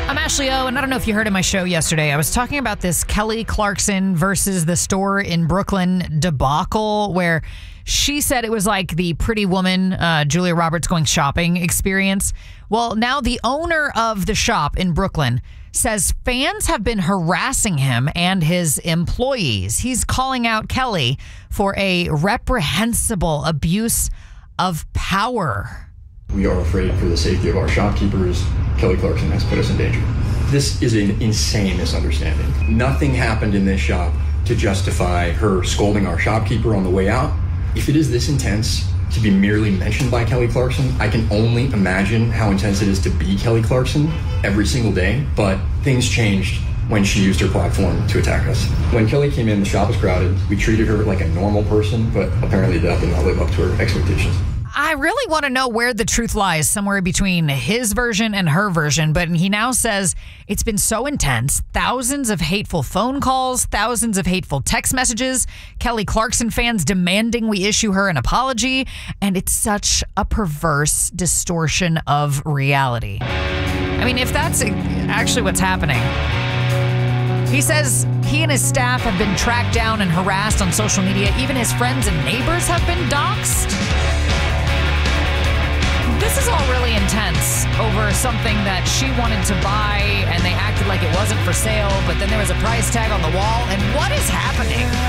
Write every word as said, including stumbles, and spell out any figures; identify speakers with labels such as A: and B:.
A: I'm Ashley O, and I don't know if you heard in my show yesterday, I was talking about this Kelly Clarkson versus the store in Brooklyn debacle where she said it was like the Pretty Woman, uh, Julia Roberts going shopping experience. Well, now the owner of the shop in Brooklyn says fans have been harassing him and his employees. He's calling out Kelly for a reprehensible abuse of power.
B: We are afraid for the safety of our shopkeepers. Kelly Clarkson has put us in danger. This is an insane misunderstanding. Nothing happened in this shop to justify her scolding our shopkeeper on the way out. If it is this intense to be merely mentioned by Kelly Clarkson, I can only imagine how intense it is to be Kelly Clarkson every single day. But things changed when she used her platform to attack us. When Kelly came in, the shop was crowded. We treated her like a normal person, but apparently that did not live up to her expectations.
A: I really want to know where the truth lies, somewhere between his version and her version. But he now says it's been so intense. Thousands of hateful phone calls, thousands of hateful text messages, Kelly Clarkson fans demanding we issue her an apology. And it's such a perverse distortion of reality. I mean, if that's actually what's happening. He says he and his staff have been tracked down and harassed on social media. Even his friends and neighbors have been doxxed. This is all really intense over something that she wanted to buy and they acted like it wasn't for sale, but then there was a price tag on the wall. And what is happening?